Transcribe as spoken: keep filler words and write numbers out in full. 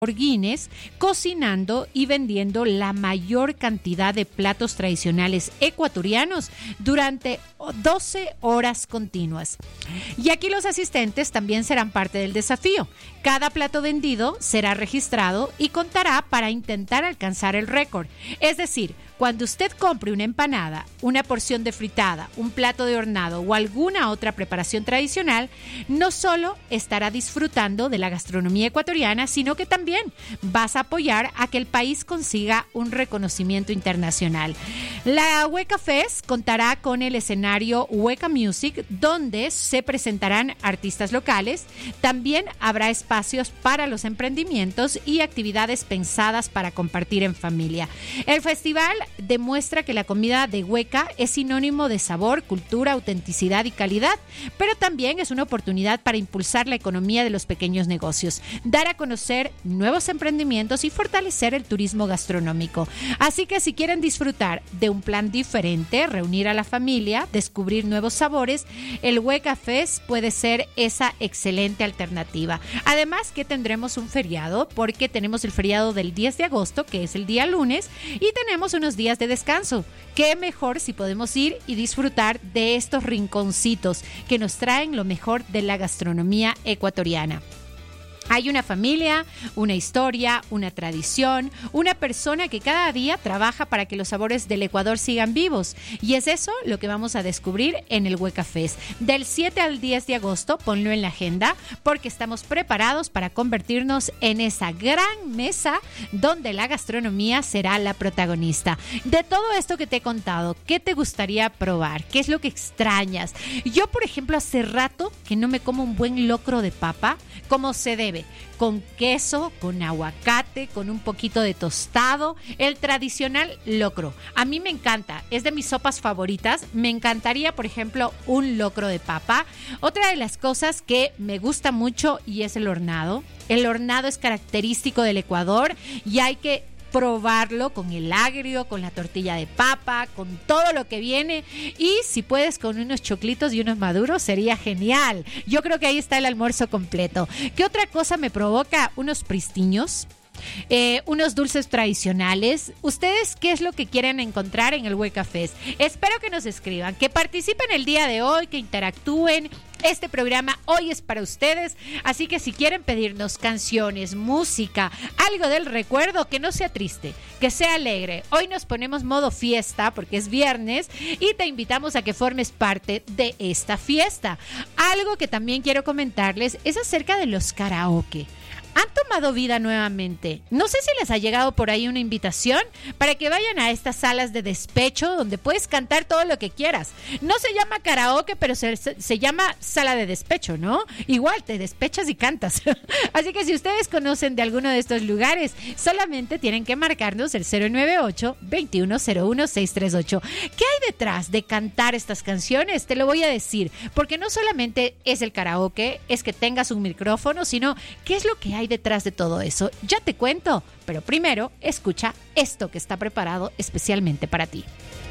Guinness, cocinando y vendiendo la mayor cantidad de platos tradicionales ecuatorianos durante doce horas continuas. Y aquí los asistentes también serán parte del desafío. Cada plato vendido será registrado y contará para intentar alcanzar el récord. Es decir, cuando usted compre una empanada, una porción de fritada, un plato de hornado o alguna otra preparación tradicional, no solo estará disfrutando de la gastronomía ecuatoriana, sino que también vas a apoyar a que el país consiga un reconocimiento internacional. La Hueca Fest contará con el escenario Hueca Music, donde se presentarán artistas locales. También habrá espacios para los emprendimientos y actividades pensadas para compartir en familia. El festival demuestra que la comida de Hueca es sinónimo de sabor, cultura, autenticidad y calidad, pero también es una oportunidad para impulsar la economía de los pequeños negocios, dar a conocer nuevos emprendimientos y fortalecer el turismo gastronómico. Así que si quieren disfrutar de un plan diferente, reunir a la familia, descubrir nuevos sabores, el Hueca Fest puede ser esa excelente alternativa. Además que tendremos un feriado, porque tenemos el feriado del diez de agosto, que es el día lunes, y tenemos unos días de descanso. Qué mejor si podemos ir y disfrutar de estos rinconcitos que nos traen lo mejor de la gastronomía ecuatoriana. Hay una familia, una historia, una tradición, una persona que cada día trabaja para que los sabores del Ecuador sigan vivos. Y es eso lo que vamos a descubrir en el Hueca Fest. Del siete al diez de agosto, ponlo en la agenda, porque estamos preparados para convertirnos en esa gran mesa donde la gastronomía será la protagonista. De todo esto que te he contado, ¿qué te gustaría probar? ¿Qué es lo que extrañas? Yo, por ejemplo, hace rato que no me como un buen locro de papa, como se debe, con queso, con aguacate, con un poquito de tostado, el tradicional locro. A mí me encanta, es de mis sopas favoritas. Me encantaría, por ejemplo, un locro de papa. Otra de las cosas que me gusta mucho y es el hornado. El hornado es característico del Ecuador y hay que probarlo con el agrio, con la tortilla de papa, con todo lo que viene, y si puedes con unos choclitos y unos maduros sería genial. Yo creo que ahí está el almuerzo completo. ¿Qué otra cosa me provoca? Unos pristiños. Eh, unos dulces tradicionales. ¿Ustedes qué es lo que quieren encontrar en el Hueca Fest? Espero que nos escriban, que participen el día de hoy, que interactúen. Este programa hoy es para ustedes, así que si quieren pedirnos canciones, música, algo del recuerdo, que no sea triste, que sea alegre. Hoy nos ponemos modo fiesta porque es viernes y te invitamos a que formes parte de esta fiesta. Algo que también quiero comentarles es acerca de los karaoke. Han tomado vida nuevamente. No sé si les ha llegado por ahí una invitación para que vayan a estas salas de despecho donde puedes cantar todo lo que quieras. No se llama karaoke, pero se, se, se llama sala de despecho, ¿no? Igual te despechas y cantas. Así que si ustedes conocen de alguno de estos lugares, solamente tienen que marcarnos el cero nueve ocho, veintiuno cero uno, seiscientos treinta y ocho. ¿Qué hay detrás de cantar estas canciones? Te lo voy a decir, porque no solamente es el karaoke, es que tengas un micrófono, sino qué es lo que hay detrás de todo eso. Ya te cuento, pero primero escucha esto que está preparado especialmente para ti.